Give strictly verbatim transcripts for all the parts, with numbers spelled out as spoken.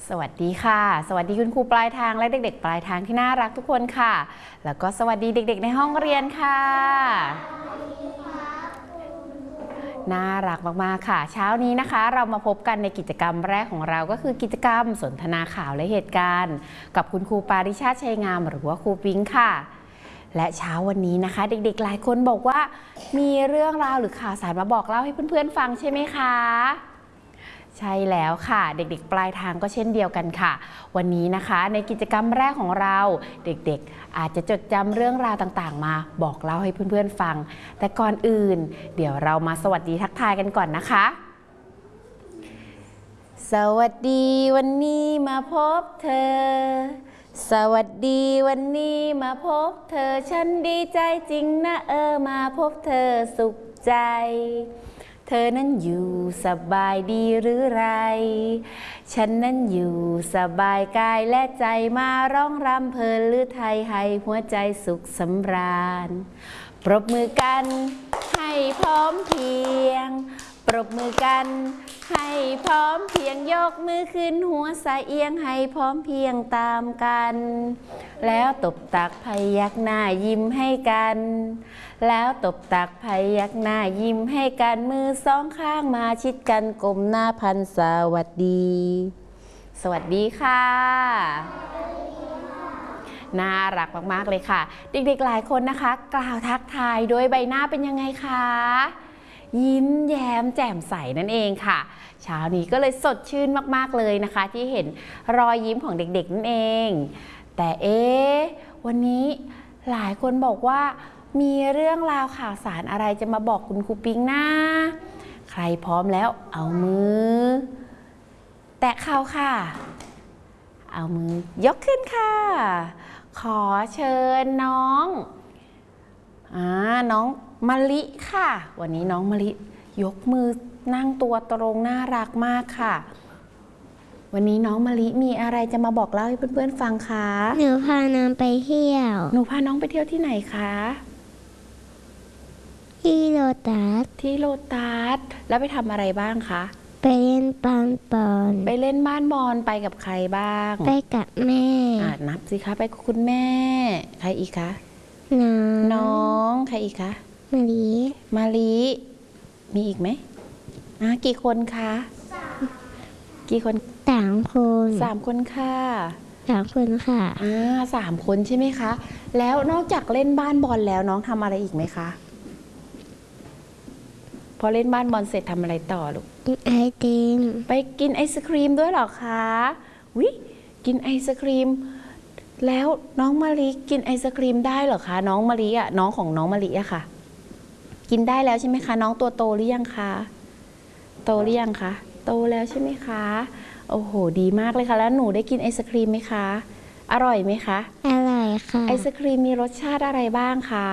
สวัสดีค่ะสวัสดีคุณครูปลายทางและเด็กๆปลายทางที่น่ารักทุกคนค่ะแล้วก็สวัสดีเด็กๆในห้องเรียนค่ะน่ารักมากๆค่ะเช้านี้นะคะเรามาพบกันในกิจกรรมแรกของเราก็คือกิจกรรมสนทนาข่าวและเหตุการณ์กับคุณครูปาริชาติชัยงามหรือว่าครูปิ๊งค่ะและเช้าวันนี้นะคะเด็กๆหลายคนบอกว่ามีเรื่องราวหรือข่าวสารมาบอกเล่าให้เพื่อนๆฟังใช่ไหมคะใช่แล้วค่ะเด็กๆปลายทางก็เช่นเดียวกันค่ะวันนี้นะคะในกิจกรรมแรกของเราเด็กๆอาจจะจดจำเรื่องราวต่างๆมาบอกเล่าให้เพื่อนๆฟังแต่ก่อนอื่นเดี๋ยวเรามาสวัสดีทักทายกันก่อนนะคะสวัสดีวันนี้มาพบเธอสวัสดีวันนี้มาพบเธอฉันดีใจจริงนะเออมาพบเธอสุขใจเธอนั้นอยู่สบายดีหรือไรฉันนั้นอยู่สบายกายและใจมาร้องรำเพลินหรือไทยให้หัวใจสุขสำราญปรบมือกันให้พร้อมเพรียงปรบมือกันให้พร้อมเพียงยกมือขึ้นหัวสายเอียงให้พร้อมเพียงตามกันแล้วตบตักพยักหน้ายิ้มให้กันแล้วตบตักพยักหน้ายิ้มให้กันมือสองข้างมาชิดกันกลมหน้าพันสวัสดีสวัสดีค่ะน่ารักมากๆเลยค่ะเด็กๆหลายคนนะคะกล่าวทักทายโดยใบหน้าเป็นยังไงคะยิ้มแย้มแจ่มใสนั่นเองค่ะเช้านี้ก็เลยสดชื่นมากๆเลยนะคะที่เห็นรอยยิ้มของเด็กๆนั่นเองแต่เอ๊ะวันนี้หลายคนบอกว่ามีเรื่องราวข่าวสารอะไรจะมาบอกคุณครูปิ๊งนะใครพร้อมแล้วเอามือแตะเข่าค่ะเอามือยกขึ้นค่ะขอเชิญน้องอ่าน้องมะลิค่ะวันนี้น้องมะลิยกมือนั่งตัวตรงน่ารักมากค่ะวันนี้น้องมะลิมีอะไรจะมาบอกเล่าให้เพื่อนๆฟังคะหนูพาน้องไปเที่ยวหนูพาน้องไปเที่ยวที่ไหนคะที่โลตัสที่โลตัสแล้วไปทำอะไรบ้างคะไปเล่นบ้านบอลไปเล่นบ้านบอลไปกับใครบ้างไปกับแม่อ่านับสิคะไปกับคุณแม่ใครอีกคะน้องน้องใครอีกคะมะลิมะลิมีอีกไหมอ่ะกี่คนคะกี่คนสามคนสามคนค่ะสามคนค่ะอ่าสามคนใช่ไหมคะแล้วนอกจากเล่นบ้านบอลแล้วน้องทำอะไรอีกไหมคะพอเล่นบ้านบอลเสร็จทำอะไรต่อลูกกินไอติมไปกินไอศครีมด้วยหรอคะวิกินไอศครีมแล้วน้องมะลิกินไอศครีมได้เหรอคะน้องมะลิอ่ะน้องของน้องมะลิอะค่ะกินได้แล้วใช่ไหมคะน้องตัวโตหรือยังคะโตหรือยังคะโตแล้วใช่ไหมคะโอ้โหดีมากเลยค่ะแล้วหนูได้กินไอศครีมไหมคะอร่อยไหมคะอร่อยค่ะไอศครีมมีรสชาติอะไรบ้างคะ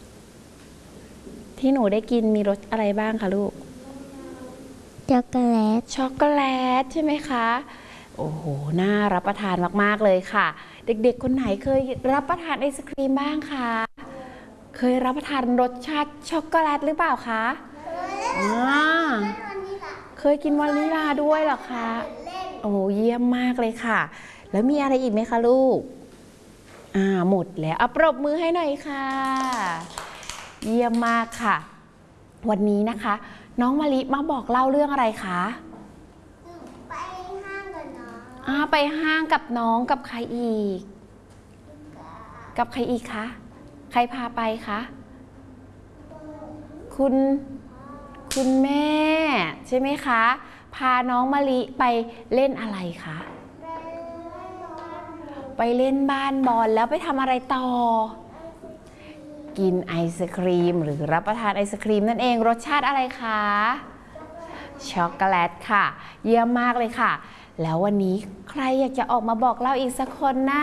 ที่หนูได้กินมีรสอะไรบ้างคะลูกช็อกโกแลตช็อกโกแลตใช่ไหมคะโอ้โหน่ารับประทานมากๆเลยค่ะเด็กๆคนไหนเคยรับประทานไอศครีมบ้างคะเคยรับประทานรสชาติช็อกโกแลตหรือเปล่าคะอ่าเคยกินวานิลาด้วยเหรอคะโอ้เยี่ยมมากเลยค่ะแล้วมีอะไรอีกไหมคะลูกอ่าหมดแล้วเอาปรบมือให้หน่อยค่ะเยี่ยมมากค่ะวันนี้นะคะน้องมะลิมาบอกเล่าเรื่องอะไรคะไปห้างกับน้องอ่าไปห้างกับน้องกับใครอีกกับใครอีกคะใครพาไปคะคุณคุณแม่ใช่ไหมคะพาน้องมะลิไปเล่นอะไรคะไปเล่นบ้านบอลแล้วไปทำอะไรต่อกินไอศครีมหรือรับประทานไอศครีมนั่นเองรสชาติอะไรคะช็อกโกแลตค่ะเยี่ยมมากเลยค่ะแล้ววันนี้ใครอยากจะออกมาบอกเล่าอีกสักคนนะ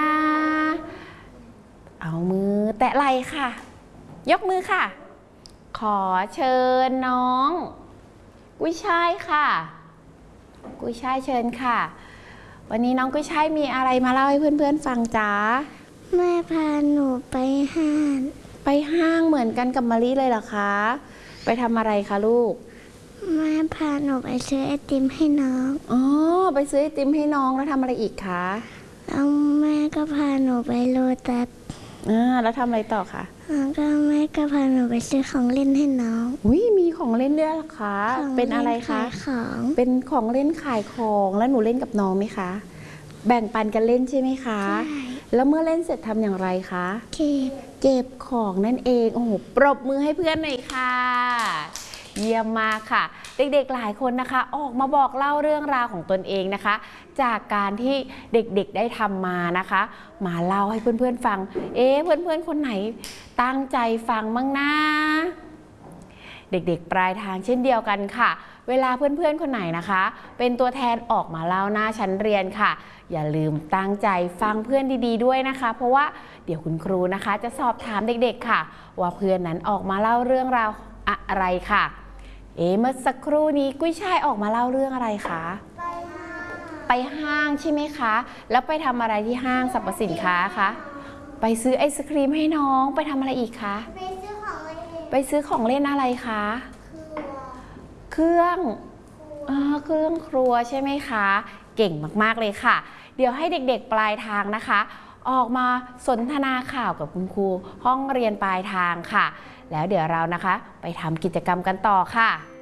เอามือแตะไหล่ค่ะยกมือค่ะขอเชิญน้องกุ้ยช่ายค่ะกุ้ยช่ายเชิญค่ะวันนี้น้องกุ้ยช่ายมีอะไรมาเล่าให้เพื่อนๆฟังจ๊ะแม่พาหนูไปห้างไปห้างเหมือนกันกับมะลิเลยเหรอคะไปทำอะไรคะลูกแม่พาหนูไปซื้อไอติมให้น้องอ๋อไปซื้อไอติมให้น้องแล้วทำอะไรอีกคะแล้วแม่ก็พาหนูไปโลตัสอ่าแล้วทำอะไรต่อคะแล้วก็แม่ก็พาหนูไปซื้อของเล่นให้น้องอุ้ยมีของเล่นด้วยเหรอคะของเป็นอะไรล่คะขายของเป็นของเล่นขายของแล้วหนูเล่นกับน้องไหมคะ แบ่งปันกันเล่นใช่ไหมคะใช่แล้วเมื่อเล่นเสร็จทำอย่างไรคะเก็บเก็บของนั่นเอง โอ้โห ปรบมือให้เพื่อนหน่อยค่ะ เยี่ยมมากค่ะ เด็กๆหลายคนนะคะ ออกมาบอกเล่าเรื่องราวของตนเองนะคะ จากการที่เด็กๆได้ทำมานะคะ มาเล่าให้เพื่อนๆฟัง เอ๊ะเพื่อนๆคนไหนตั้งใจฟังมั่งนะ เด็กๆปลายทางเช่นเดียวกันค่ะ เวลาเพื่อนๆคนไหนนะคะ เป็นตัวแทนออกมาเล่าหน้าชั้นเรียนค่ะ อย่าลืมตั้งใจฟังเพื่อนดีๆด้วยนะคะ เพราะว่าเดี๋ยวคุณครูนะคะ จะสอบถามเด็กๆค่ะ ว่าเพื่อนนั้นออกมาเล่าเรื่องราวอะไรค่ะ เอ๊ะเมื่อสักครู่นี้กุ้ยช่ายออกมาเล่าเรื่องอะไรคะไปห้างไปห้างใช่ไหมคะ แล้วไปทำอะไรที่ห้างสรรพสินค้าคะไปซื้อไอศครีมให้น้องไปทำอะไรอีกคะไปซื้อของเล่นไปซื้อของเล่นอะไรคะครัวเครื่องอ่าเครื่องครัวใช่ไหมคะ เก่งมากๆเลยค่ะ เดี๋ยวให้เด็กๆปลายทางนะคะ ออกมาสนทนาข่าวกับคุณครูห้องเรียนปลายทางค่ะ แล้วเดี๋ยวเรานะคะ ไปทำกิจกรรมกันต่อค่ะ